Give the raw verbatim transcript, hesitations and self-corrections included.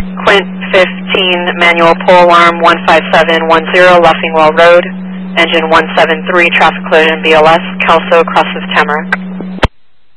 Quint fifteen, manual pole alarm one five seven one zero, Leffingwell Road. Engine one seven three, traffic collision B L S, Kelso, Cross of Tamarack.